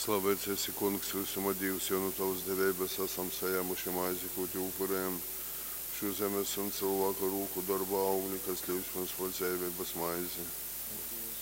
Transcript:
Slavēts esi, Kungs, visuma Dievs, jo no tavas derības esam saņēmuši maizi, ko te upurējam. Šo zemes un cilvēku rūku darba augļi, kas ļaus mums par dzīvības maizi.